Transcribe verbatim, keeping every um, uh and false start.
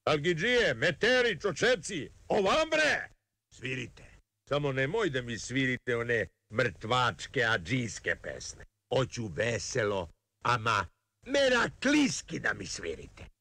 Algidžije, meteri, čočeci, ovambre! Svirite. Samo nemoj da mi svirite one mrtvačke, adžijske pesme. Hoću veselo, ama merakliski da mi svirite.